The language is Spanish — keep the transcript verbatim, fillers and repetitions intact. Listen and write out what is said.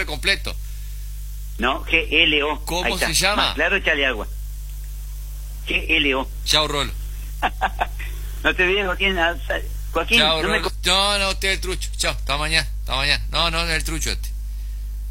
completo. No, G L O. ¿Cómo se llama? Más claro, échale agua. G L O. Chao, Rolo. No te olvides, Joaquín. Joaquín, Chao, no me... Rolo. No, no, usted es el trucho. Chao, hasta mañana, hasta mañana. No, no, es el trucho este.